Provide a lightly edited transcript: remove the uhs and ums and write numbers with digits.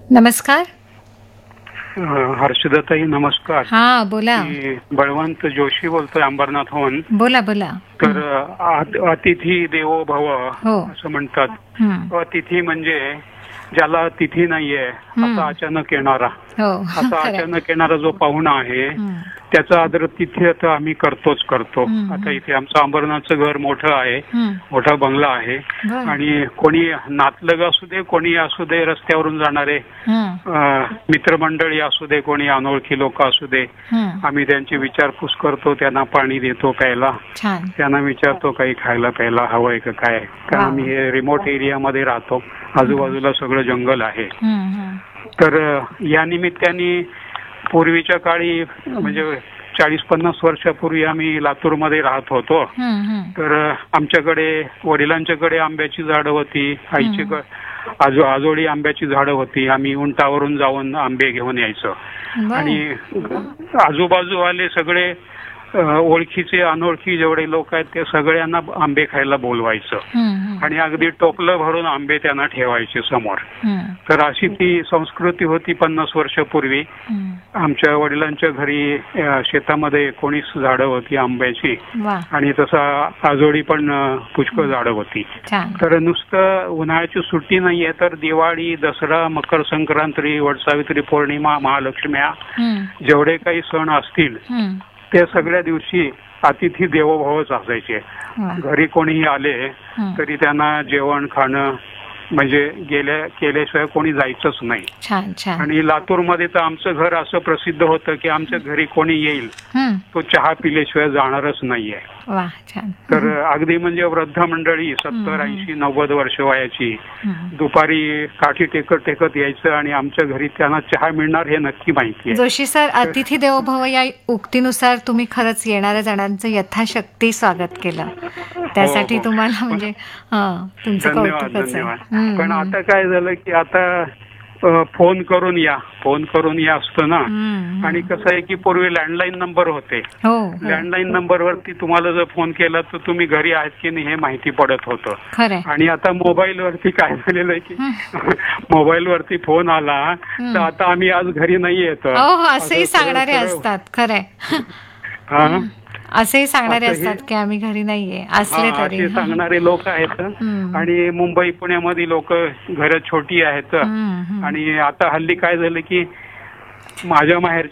नमस्कार. हर्षदाताई नमस्कार. हा बोला. मी बळवंत जोशी बोलतोय अंबरनाथहून. बोला बोला. तर अतिथी देवो भव हो. असं म्हणतात. हं. अतिथी म्हणजे ज्याला तिथी नाहीये असा अचानक येणारा, हो असा खरंय. अचानक येणारा जो पाहुणा आहे हं. त्याचा आदर तिथे आता आम्ही करतो. हं. आता इथे आमचं अंबरनाथचं घर मोठं आहे, हं. मोठा बंगला आहे. बरं. आणि कोणी नातलग असू दे, कोणी असू दे, रस्त्यावरून जाणारे हं. मित्रमंडळी असू दे, कोणी अनोळखी लोक असू दे, हं. आम्ही त्यांची विचारपूस करतो, त्यांना पाणी देतो प्यायला, छान. त्यांना विचारतो काही खायला प्यायला हवंय का काय. कारण आम्ही हे रिमोट एरियामध्ये राहतो, आजूबाजूला सगळं जंगल आहे. हं. हं. तर या निमित्ताने पूर्वीच्या काळी म्हणजे 40-50 वर्षापूर्वी आम्ही लातूरमध्ये राहत होतो. हं. हं. तर आमच्याकडे वडिलांच्याकडे आंब्याची झाडं होती, आजोळी आंब्याची झाडं होती. आम्ही उंटावरून जाऊन आंबे घेऊन यायचो. बरं. आणि आजूबाजूवाले सगळे ओळखीचे अनोळखी जेवढे लोक आहेत ते सगळ्यांना आंबे खायला बोलवायचं. हं. हं. आणि अगदी टोपलं भरून आंबे त्यांना ठेवायचे समोर. हं. तर अशी ती संस्कृती होती 50 वर्षापूर्वी. हं. आमच्या वडिलांच्या घरी शेतामध्ये 19 झाडं होती आंब्याची. वा. आणि तसा आजोळी पण पुष्कळ झाडं होती. छान. तर नुसतं उन्हाळ्याची सुट्टी नाहीये, तर दिवाळी, दसरा, मकर संक्रांती, वटसावित्री पौर्णिमा, महालक्ष्म्या, हं. जेवढे काही सण असतील हं. त्या सगळ्या दिवशी अतिथी देवोभवच असायचे. वा. घरी कोणीही आले हं. तरी त्यांना जेवण खाणं म्हणजे केल्याशिवाय कोणी जायचंच नाही. छान छान. आणि लातूरमध्ये तर आमचं घर असं प्रसिद्ध होतं की आमच्या घरी कोणी येईल हं. तो चहा पिल्याशिवाय जाणारच नाहीये. वा. छान. तर अगदी म्हणजे वृद्ध मंडळी 70, 80, 90 वर्ष वयाची हं. दुपारी काठी टेकत यायचं आणि आमच्या घरी त्यांना चहा मिळणार हे नक्की माहिती आहे. जोशी सर, अतिथी देवो भव या उक्तीनुसार तुम्ही खरंच येणाऱ्या जणांचं यथाशक्ती स्वागत केलं. त्यासाठी हो. तुम्हाला म्हणजे तुमचं धन्यवाद कौतुकच आहे. धन्यवाद. पण आता काय झालं की आता फोन करून या असतं ना. आणि कसं आहे की पूर्वी लँडलाईन नंबर होते. हो. लँडलाईन नंबरवरती तुम्हाला जर फोन केला तर तुम्ही घरी आहेत की नाही हे माहिती पडत होतं. खरंय. आणि आता मोबाईल वरती काय झालेलं आहे की मोबाईल वरती फोन आला तर आता आम्ही आज घरी नाही येत असंही सांगणारे असतात. खरंय. असेही सांगणारे असतात की आम्ही घरी नाहीये असले तरी. असे सांगणारे लोक आहेत. आणि मुंबई पुण्यामध्ये लोक घरं छोटी आहेत. आणि आता हल्ली काय झालं की माझ्या माहेर